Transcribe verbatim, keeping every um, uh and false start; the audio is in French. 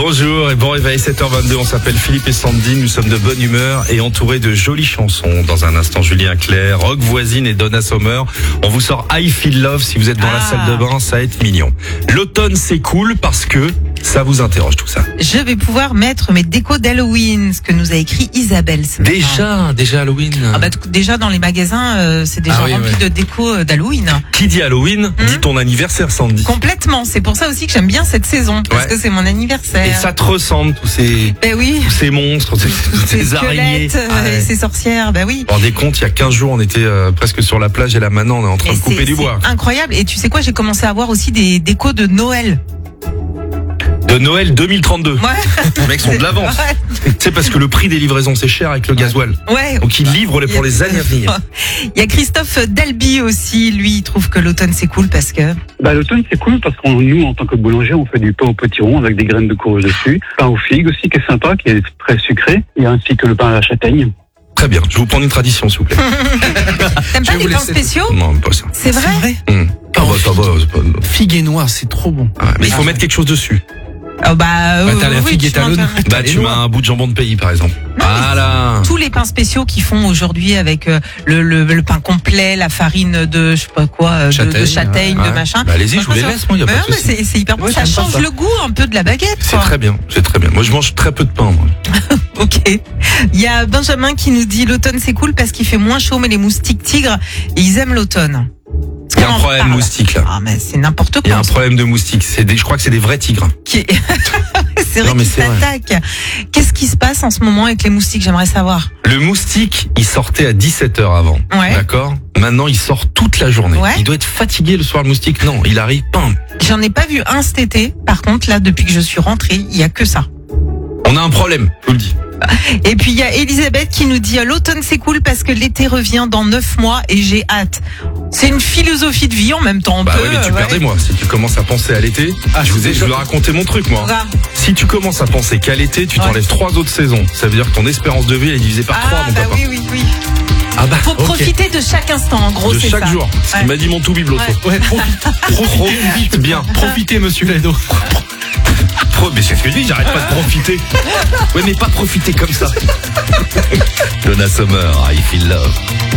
Bonjour et bon réveil, sept heures vingt-deux, on s'appelle Philippe et Sandy, nous sommes de bonne humeur et entourés de jolies chansons. Dans un instant, Julien Clerc, Rock Voisine et Donna Summer. On vous sort I Feel Love, si vous êtes dans ah. la salle de bain, ça va être mignon. L'automne, c'est cool parce que ça vous interroge tout ça. Je vais pouvoir mettre mes décos d'Halloween, ce que nous a écrit Isabelle ce matin. Déjà, déjà Halloween. Ah bah, déjà dans les magasins, euh, c'est déjà ah oui, rempli oui. de décos d'Halloween. Qui dit Halloween, mmh. dit ton anniversaire, Sandy. Complètement, c'est pour ça aussi que j'aime bien cette saison, parce ouais. que c'est mon anniversaire. Et ça te ressemble, tous ces, ben oui. tous ces monstres, tous ces, ces araignées. Ah ouais. Et ces sorcières, ben oui. Vous vous rendez compte, il y a quinze jours, on était euh, presque sur la plage et là maintenant, on est en train et de couper du bois. Incroyable. Et tu sais quoi, j'ai commencé à avoir aussi des décos de Noël. De Noël deux mille trente-deux. Ouais. Les mecs sont de l'avance. Ouais. C'est parce que le prix des livraisons c'est cher avec le gasoil. Ouais. Donc ils livrent pour les années à venir. Il y a Christophe Dalby aussi, lui il trouve que l'automne c'est cool parce que. Bah l'automne c'est cool parce qu'on nous en tant que boulanger on fait du pain au potiron avec des graines de courge dessus, pain aux figues aussi qui est sympa, qui est très sucré, et ainsi que le pain à la châtaigne. Très bien, je vais vous prendre une tradition s'il vous plaît. T'aimes pas les pains spéciaux? Non, pas ça. C'est vrai, vrai mmh. Ah bah ça va, c'est pas... Figue et noix, c'est trop bon. Ah, mais il faut ah, mettre quelque chose dessus. Oh bah, bah t'as la oui, figue et talonne. Bah tu mets un bout de jambon de pays par exemple. Non, voilà. Tous les pains spéciaux qu'ils font aujourd'hui avec euh, le, le, le pain complet, la farine de je sais pas quoi, châtaigne, de, de châtaigne, ouais. de machin. Bah allez-y, je vous les laisse, moi, y a pas de souci. C'est, c'est hyper bon. Ouais, ça change le goût un peu de la baguette. C'est très bien, c'est très bien. Moi je mange très peu de pain. Moi. Ok. Il y a Benjamin qui nous dit l'automne c'est cool parce qu'il fait moins chaud mais les moustiques tigres et ils aiment l'automne. Il y a un problème moustique là. Ah mais c'est n'importe quoi. Il y a un problème de moustiques. C'est des, je crois que c'est des vrais tigres. Qui... c'est vrai qu'ils s'attaquent. Qu'est-ce qui se passe en ce moment avec les moustiques? J'aimerais savoir. Le moustique, il sortait à dix-sept heures avant. Ouais. D'accord. Maintenant, il sort toute la journée. Ouais. Il doit être fatigué le soir, le moustique. Non, il arrive. Pam. J'en ai pas vu un cet été. Par contre, là, depuis que je suis rentrée, il y a que ça. On a un problème, je vous le dis. Et puis il y a Elisabeth qui nous dit l'automne c'est cool parce que l'été revient dans neuf mois et j'ai hâte. C'est une philosophie de vie en même temps. Bah peu, ouais, mais tu ouais. perdais moi. Si tu commences à penser à l'été, ah, je vous ai, je vous ai raconté mon truc moi. Ah. Si tu commences à penser qu'à l'été, tu t'enlèves ouais. trois autres saisons. Ça veut dire que ton espérance de vie elle est divisée par ah, trois, mon bah papa. Oui, oui, oui. Ah bah, faut okay. profiter de chaque instant, en gros, de c'est chaque ça. jour. Ce qu'il ouais. m'a dit mon tout bibloto. Ouais, profite, profite bien. Profitez, monsieur Lado. Mais c'est ce que je dis, j'arrête pas de profiter. Ouais, mais pas profiter comme ça. Donna Summer, I Feel Love.